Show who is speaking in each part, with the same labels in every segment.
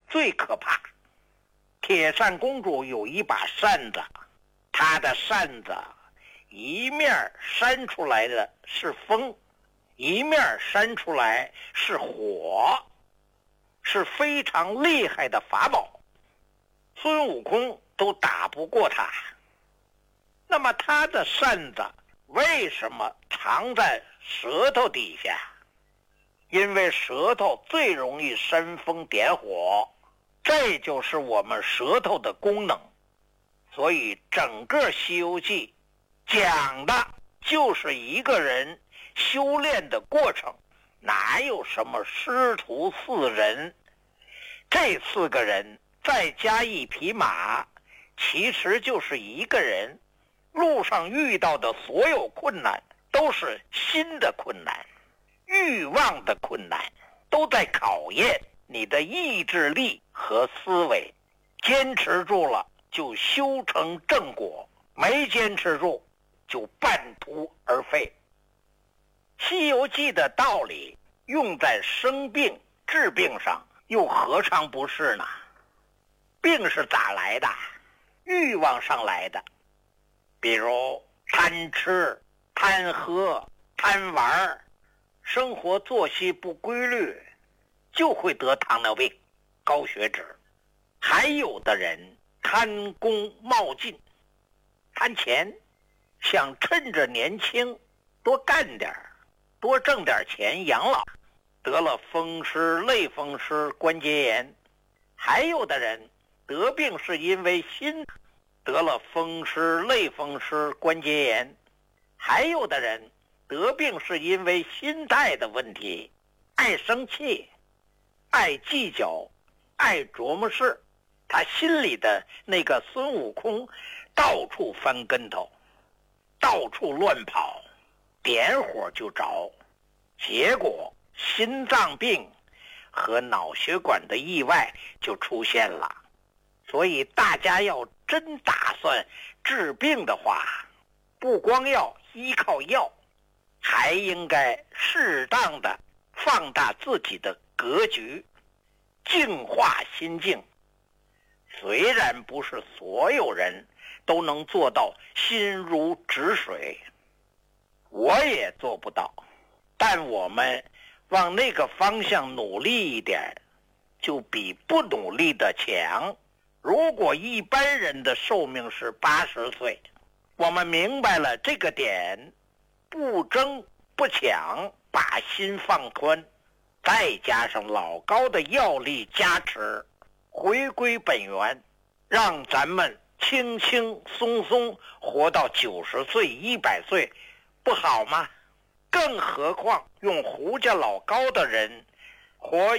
Speaker 1: 最可怕。铁扇公主有一把扇子，她的扇子一面扇出来的是风，一面扇出来是火，是非常厉害的法宝，孙悟空都打不过他。那么他的扇子为什么藏在舌头底下？因为舌头最容易煽风点火，这就是我们舌头的功能。所以整个《西游记》讲的就是一个人修炼的过程，哪有什么师徒四人？这4个人再加一匹马，其实就是一个人。路上遇到的所有困难都是新的困难，欲望的困难，都在考验你的意志力和思维。坚持住了就修成正果，没坚持住就半途而废。西游记的道理用在生病治病上，又何尝不是呢？病是咋来的？欲望上来的。比如贪吃、贪喝、贪玩，生活作息不规律，就会得糖尿病、高血脂。还有的人贪功冒进，贪钱，想趁着年轻多干点，多挣点钱养老，得了风湿、类风湿关节炎。还有的人得病是因为心，得了风湿、类风湿关节炎。还有的人得病是因为心态的问题，爱生气，爱计较，爱琢磨事。他心里的那个孙悟空到处翻跟头，到处乱跑，点火就着，结果心脏病和脑血管的意外就出现了。所以大家要真打算治病的话，不光要依靠药，还应该适当的放大自己的格局，净化心境。虽然不是所有人都能做到心如止水，我也做不到，但我们往那个方向努力一点，就比不努力的强。如果一般人的寿命是80岁，我们明白了这个点，不争不抢，把心放宽，再加上老高的药力加持，回归本源，让咱们轻轻松松活到90岁、100岁，不好吗？更何况用胡家老高的人活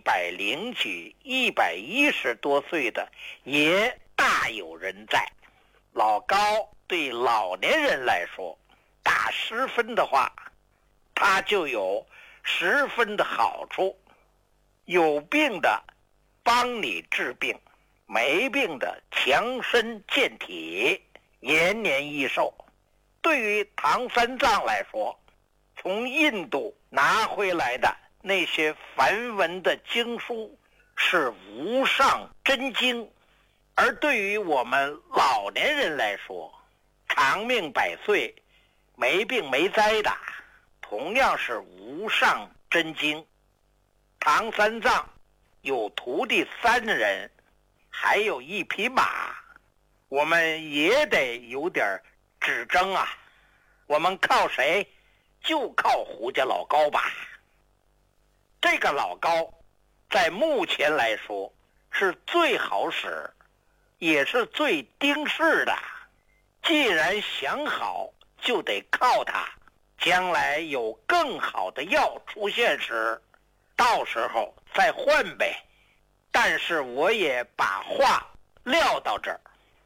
Speaker 1: 100几、110多岁的也大有人在。老高对老年人来说，打10分的话，他就有10分的好处。有病的帮你治病，没病的强身健体，延年益寿。对于唐三藏来说，从印度拿回来的那些梵文的经书是无上真经，而对于我们老年人来说，长命100岁没病没灾的同样是无上真经。唐三藏有徒弟3人，还有一匹马，我们也得有点指争啊。我们靠谁？就靠胡家老高吧。这个老高在目前来说是最好使，也是最盯事的。既然想好，就得靠他。将来有更好的药出现时，到时候再换呗。但是我也把话撂到这儿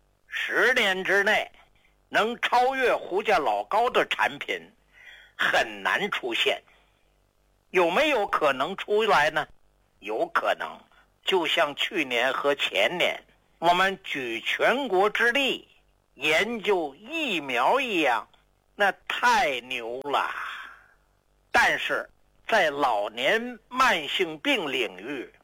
Speaker 1: ，10年之内能超越胡家老高的产品很难出现。有没有可能出来呢？有可能。就像去年和前年我们举全国之力研究疫苗一样，那太牛了。但是在老年慢性病领域，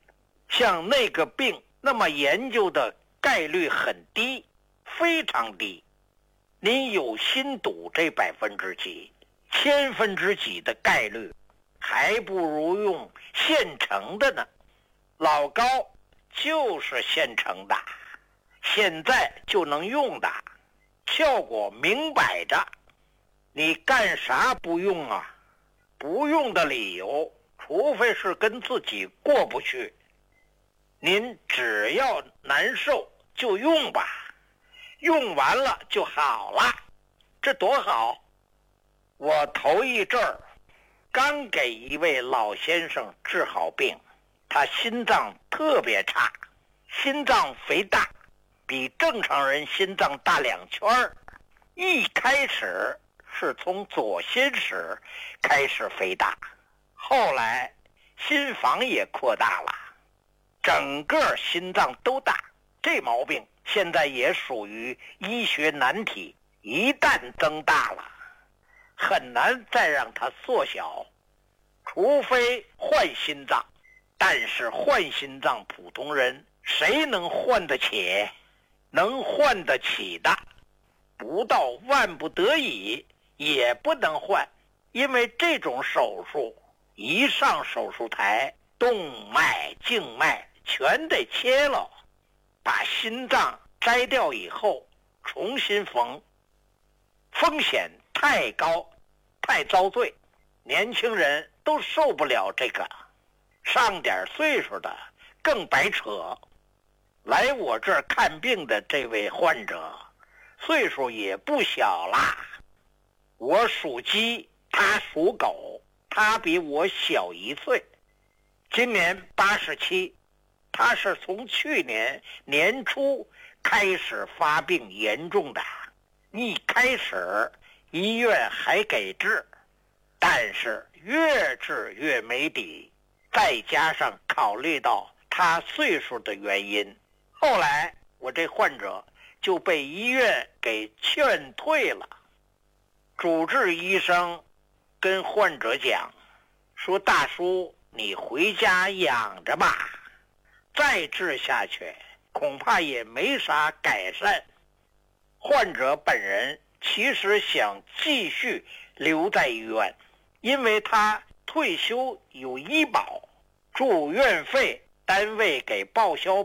Speaker 1: 像那个病那么研究的概率很低，非常低。您有心赌这几%，千分之几的概率，还不如用现成的呢。老高就是现成的，现在就能用的，效果明摆着。你干啥不用啊？不用的理由，除非是跟自己过不去。您只要难受就用吧，用完了就好了，这多好！我头一阵儿刚给一位老先生治好病，他心脏特别差，心脏肥大，比正常人心脏大2圈。一开始是从左心室开始肥大，后来心房也扩大了，整个心脏都大。这毛病现在也属于医学难题，一旦增大了，很难再让它缩小，除非换心脏。但是换心脏，普通人谁能换得起？能换得起的，不到万不得已也不能换，因为这种手术一上手术台，动脉、静脉全得切了，把心脏摘掉以后重新缝，风险太高，太遭罪，年轻人都受不了这个，上点岁数的更白扯。来我这儿看病的这位患者岁数也不小啦，我属鸡，他属狗，他比我小1岁，今年87。他是从去年年初开始发病严重的，一开始医院还给治，但是越治越没底，再加上考虑到他岁数的原因，后来我这患者就被医院给劝退了。主治医生跟患者讲说，大叔你回家养着吧，再治下去恐怕也没啥改善。患者本人其实想继续留在医院，因为他退休有医保，住院费单位给报销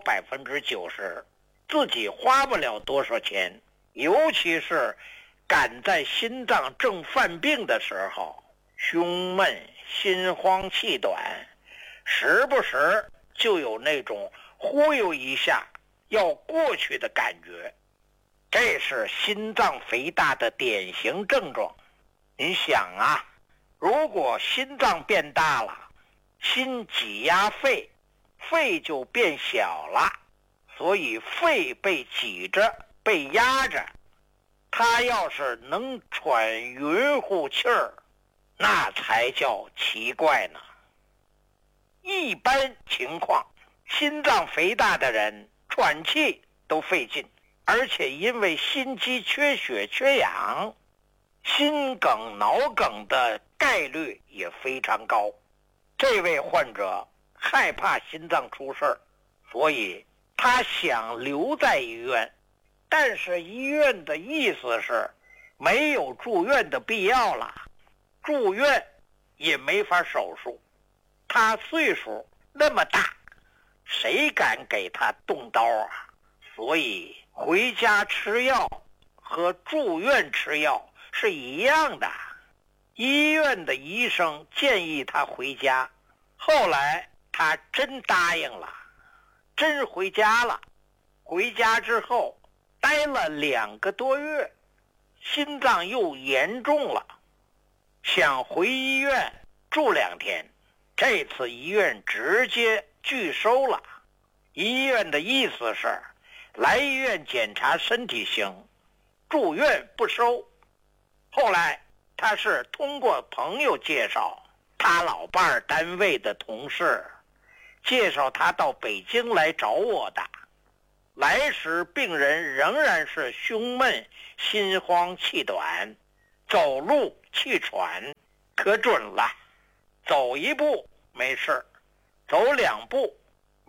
Speaker 1: 90%，自己花不了多少钱，尤其是赶在心脏正犯病的时候，胸闷、心慌气短，时不时就有那种忽悠一下要过去的感觉，这是心脏肥大的典型症状。你想啊，如果心脏变大了，心挤压肺，肺就变小了，所以肺被挤着被压着，它要是能喘匀乎气儿，那才叫奇怪呢。一般情况，心脏肥大的人喘气都费劲，而且因为心肌缺血缺氧，心梗脑梗的概率也非常高。这位患者害怕心脏出事儿，所以他想留在医院，但是医院的意思是没有住院的必要了，住院也没法手术，他岁数那么大，谁敢给他动刀啊？所以回家吃药和住院吃药是一样的。医院的医生建议他回家，后来他真答应了，真回家了。回家之后待了2个多月，心脏又严重了，想回医院住2天，这次医院直接拒收了。医院的意思是来医院检查身体行，住院不收。后来他是通过朋友介绍，他老伴儿单位的同事介绍他到北京来找我的。来时病人仍然是胸闷、心慌气短，走路气喘，可准了，走1步没事，走2步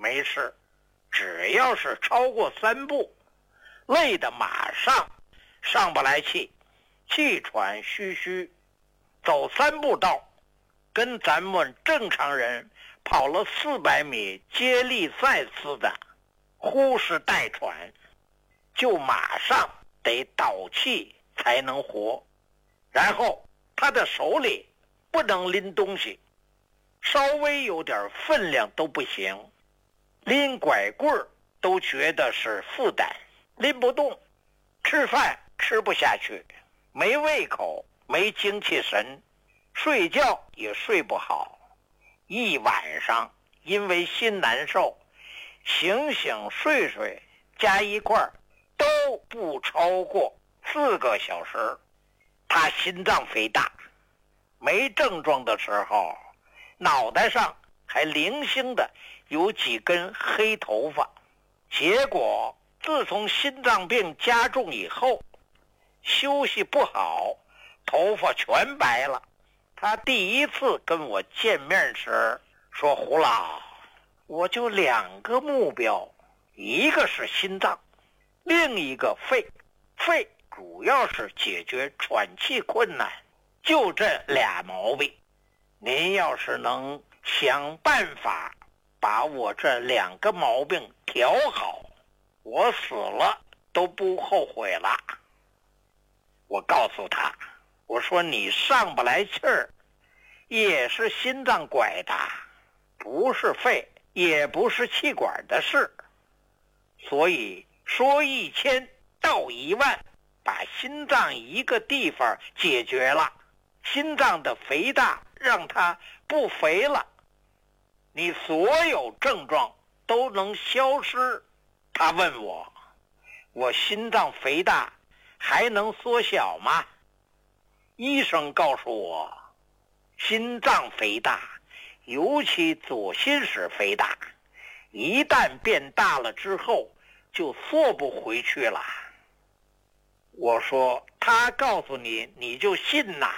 Speaker 1: 没事，只要是超过3步，累得马上上不来气，气喘吁吁，走3步道，跟咱们正常人跑了400米接力赛似的，呼哧带喘，就马上得倒气才能活。然后他的手里不能拎东西，稍微有点分量都不行，拎拐棍都觉得是负担，拎不动，吃饭吃不下去，没胃口，没精气神，睡觉也睡不好，一晚上因为心难受，醒醒睡睡加一块都不超过4个小时。他心脏肥大，没症状的时候，脑袋上还零星的有几根黑头发，结果自从心脏病加重以后，休息不好，头发全白了。他第一次跟我见面时说，胡老，我就2个目标，一个是心脏，另一个肺。肺主要是解决喘气困难，就这俩毛病。您要是能想办法把我这2个毛病调好，我死了都不后悔了。我告诉他，我说你上不来气儿，也是心脏拐的，不是肺，也不是气管的事。所以说1000到1万，把心脏一个地方解决了，心脏的肥大让它不肥了，你所有症状都能消失。他问我心脏肥大还能缩小吗？医生告诉我，心脏肥大，尤其左心室肥大，一旦变大了之后就缩不回去了。我说他告诉你你就信呐？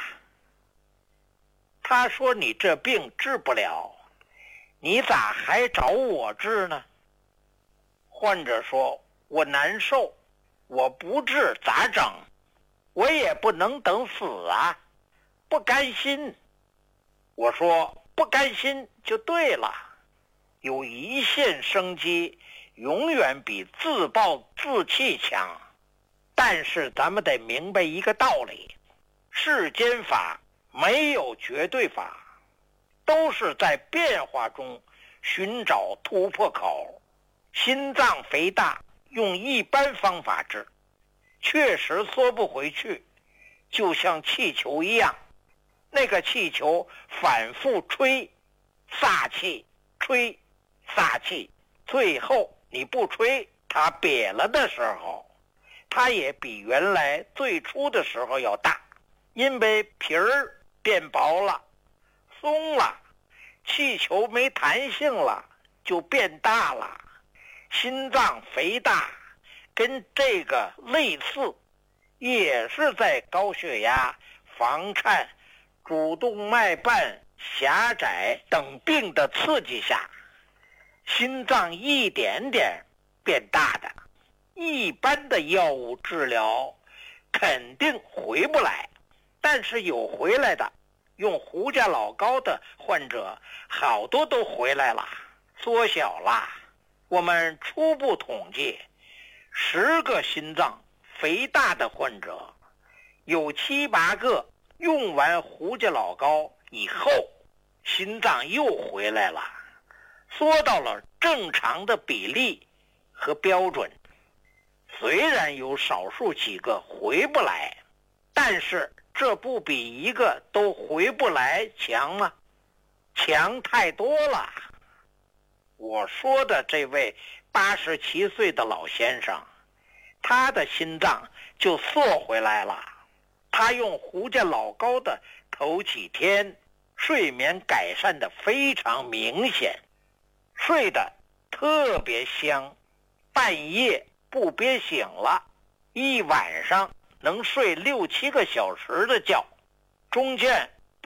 Speaker 1: 他说你这病治不了，你咋还找我治呢？患者说我难受，我不治咋整？我也不能等死啊，不甘心。我说不甘心就对了，有一线生机永远比自暴自弃强。但是咱们得明白一个道理，世间法没有绝对法，都是在变化中寻找突破口。心脏肥大用一般方法治，确实缩不回去，就像气球一样，那个气球反复吹撒气，吹撒气，最后你不吹它瘪了的时候，它也比原来最初的时候要大，因为皮儿变薄了，松了，气球没弹性了，就变大了。心脏肥大跟这个类似，也是在高血压、房颤、主动脉瓣狭窄等病的刺激下，心脏一点点变大的。一般的药物治疗肯定回不来，但是有回来的，用胡家老高的患者好多都回来了，缩小了。我们初步统计，10个心脏肥大的患者，有7、8个用完胡家老高以后，心脏又回来了，缩到了正常的比例和标准。虽然有少数几个回不来，但是这不比一个都回不来强吗？强太多了。我说的这位87岁的老先生，他的心脏就缩回来了。他用胡家老高的头几天，睡眠改善的非常明显，睡得特别香，半夜不憋醒了，一晚上能睡6、7个小时的觉，中间